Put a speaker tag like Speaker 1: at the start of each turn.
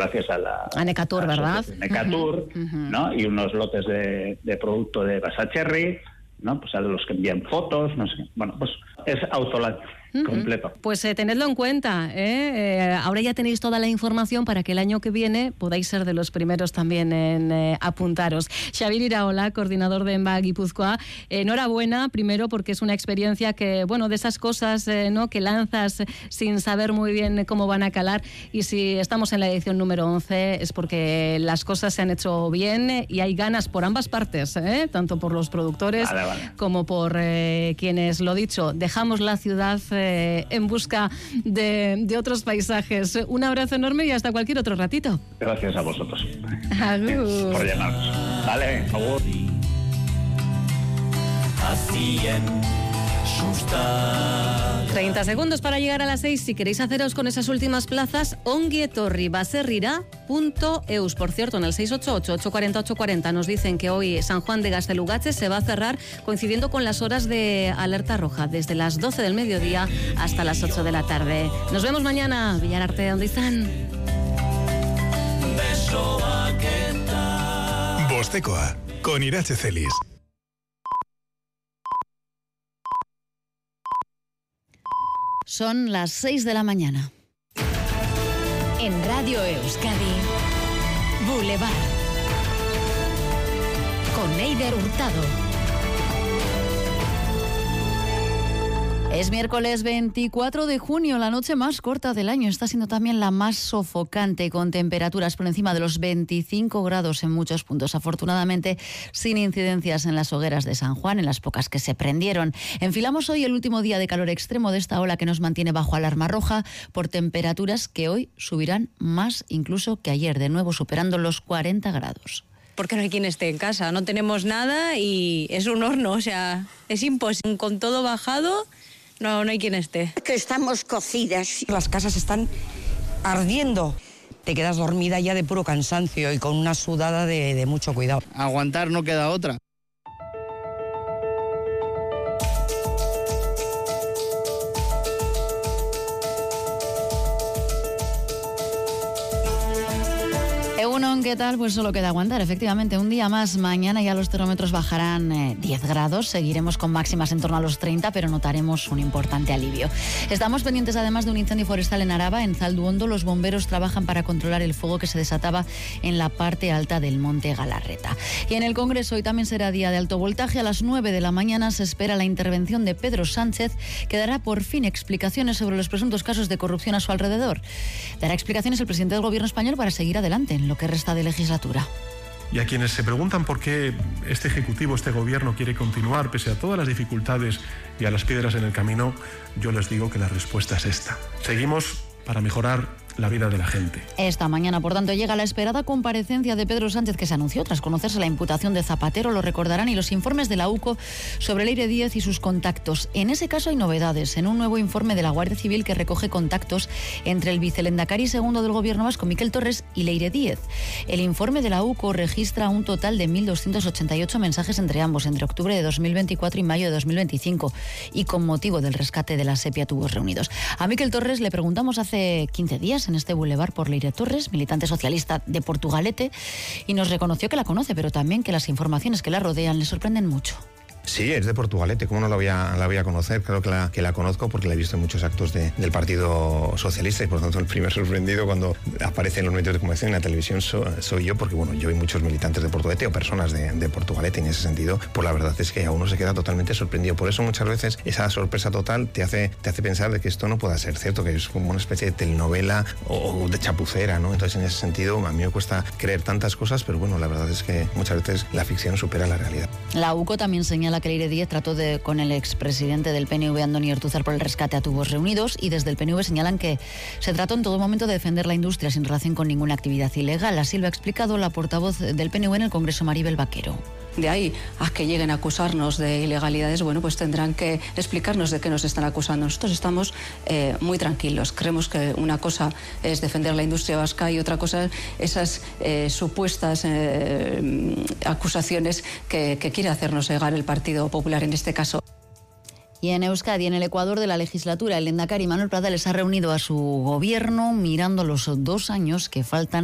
Speaker 1: gracias
Speaker 2: a Necatur, ¿verdad?
Speaker 1: Necatur, ¿no? Y unos lotes de producto de Basacherry, ¿no? Pues a los que envían fotos, no sé. Bueno, pues es Autoland completo.
Speaker 2: Pues tenedlo en cuenta, ahora ya tenéis toda la información para que el año que viene podáis ser de los primeros también en apuntaros. Xabier Iraola, coordinador de EMBA Guipúzcoa, enhorabuena, primero porque es una experiencia que, bueno, de esas cosas, ¿no?, que lanzas sin saber muy bien cómo van a calar, y si estamos en la edición número 11 es porque las cosas se han hecho bien y hay ganas por ambas partes, tanto por los productores como por quienes, lo dicho, dejamos la ciudad en busca de otros paisajes. Un abrazo enorme y hasta cualquier otro ratito.
Speaker 1: Gracias a vosotros.
Speaker 2: Agur.
Speaker 1: Por llamarnos. Vale, agur.
Speaker 2: 30 segundos para llegar a las 6. Si queréis haceros con esas últimas plazas, ongietorribaserrira.eus. Por cierto, en el 688-840-840 nos dicen que hoy San Juan de Gaztelugatxe se va a cerrar coincidiendo con las horas de alerta roja, desde las 12 del mediodía hasta las 8 de la tarde. Nos vemos mañana. Villararte, ¿dónde están?
Speaker 3: Bostekoa, con Irache Celis.
Speaker 4: Son las 6 de la mañana.
Speaker 5: En Radio Euskadi, Boulevard. Con Eider Hurtado.
Speaker 4: Es miércoles 24 de junio, la noche más corta del año. Está siendo también la más sofocante, con temperaturas por encima de los 25 grados en muchos puntos. Afortunadamente, sin incidencias en las hogueras de San Juan, en las pocas que se prendieron. Enfilamos hoy el último día de calor extremo de esta ola que nos mantiene bajo alarma roja por temperaturas que hoy subirán más incluso que ayer, de nuevo superando los 40 grados.
Speaker 6: Porque no hay quien esté en casa, no tenemos nada y es un horno, o sea, es imposible. Con todo bajado, no hay quien esté.
Speaker 7: Que estamos cocidas.
Speaker 8: Las casas están ardiendo. Te quedas dormida ya de puro cansancio y con una sudada de mucho cuidado.
Speaker 9: Aguantar no queda otra.
Speaker 4: ¿Qué tal? Pues solo queda aguantar, efectivamente, un día más. Mañana ya los termómetros bajarán 10 grados, seguiremos con máximas en torno a los 30, pero notaremos un importante alivio. Estamos pendientes además de un incendio forestal en Araba, en Zalduondo. Los bomberos trabajan para controlar el fuego que se desataba en la parte alta del monte Galarreta. Y en el Congreso hoy también será día de alto voltaje. A las 9 de la mañana se espera la intervención de Pedro Sánchez, que dará por fin explicaciones sobre los presuntos casos de corrupción a su alrededor. Dará explicaciones el presidente del Gobierno español para seguir adelante en lo que resta de legislatura.
Speaker 10: Y a quienes se preguntan por qué este Ejecutivo, este Gobierno quiere continuar pese a todas las dificultades y a las piedras en el camino, yo les digo que la respuesta es esta. Seguimos para mejorar la vida de la gente.
Speaker 4: Esta mañana, por tanto, llega la esperada comparecencia de Pedro Sánchez, que se anunció tras conocerse la imputación de Zapatero, lo recordarán, y los informes de la UCO sobre Leire Díez y sus contactos. En ese caso hay novedades, en un nuevo informe de la Guardia Civil que recoge contactos entre el vicelendakari segundo del Gobierno vasco, Miquel Torres, y Leire Díez. El informe de la UCO registra un total de 1.288 mensajes entre ambos, entre octubre de 2024 y mayo de 2025, y con motivo del rescate de la sepia Tubos Reunidos. A Miquel Torres le preguntamos hace 15 días en este Boulevard por Leire Torres, militante socialista de Portugalete, y nos reconoció que la conoce, pero también que las informaciones que la rodean le sorprenden mucho.
Speaker 11: Sí, es de Portugalete, ¿cómo no la voy a conocer? Claro que la conozco porque la he visto en muchos actos del Partido Socialista, y por tanto el primer sorprendido cuando aparece en los medios de comunicación y en la televisión soy yo, porque bueno, yo vi muchos militantes de Portugalete o personas de Portugalete. En ese sentido, pues la verdad es que a uno se queda totalmente sorprendido. Por eso muchas veces esa sorpresa total te hace pensar de que esto no pueda ser cierto, que es como una especie de telenovela o de chapucera, ¿no? Entonces, en ese sentido, a mí me cuesta creer tantas cosas, pero bueno, la verdad es que muchas veces la ficción supera la realidad.
Speaker 4: La UCO también señala que Leire Díez trató con el expresidente del PNV, Andoni Ortuzar, por el rescate a Tubos Reunidos, y desde el PNV señalan que se trató en todo momento de defender la industria sin relación con ninguna actividad ilegal. Así lo ha explicado la portavoz del PNV en el Congreso, Maribel Vaquero.
Speaker 12: De ahí a que lleguen a acusarnos de ilegalidades, bueno, pues tendrán que explicarnos de qué nos están acusando. Nosotros estamos muy tranquilos. Creemos que una cosa es defender la industria vasca y otra cosa esas supuestas acusaciones que quiere hacernos llegar el Partido Popular en este caso.
Speaker 4: Y en Euskadi, en el Ecuador de la legislatura, el lehendakari Manuel Pradales ha reunido a su gobierno mirando los 2 años que faltan